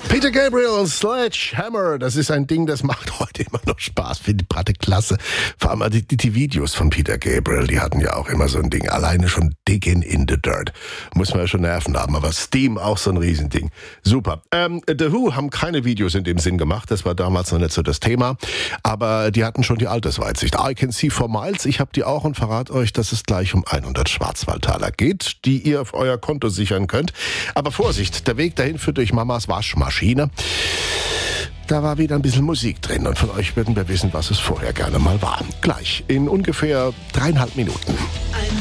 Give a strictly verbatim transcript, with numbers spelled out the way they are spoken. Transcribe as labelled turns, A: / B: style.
A: Peter Gabriel und Sledgehammer, das ist ein Ding, das macht heute immer noch Spaß. Finde die Platte klasse. Vor allem die, die, die Videos von Peter Gabriel, die hatten ja auch immer so ein Ding. Alleine schon Digging in the Dirt. Muss man ja schon Nerven haben, aber Steam auch so ein Riesending. Super. Ähm, The Who haben keine Videos in dem Sinn gemacht, das war damals noch nicht so das Thema. Aber die hatten schon die Altersweitsicht. I Can See for Miles, ich habe die auch und verrate euch, dass es gleich um hundert Schwarzwaldtaler geht, die ihr auf euer Konto sichern könnt. Aber Vorsicht, der Weg dahin führt durch Mamas Waschmaschine. Da war wieder ein bisschen Musik drin und von euch würden wir wissen, was es vorher gerne mal war. Gleich in ungefähr dreieinhalb Minuten.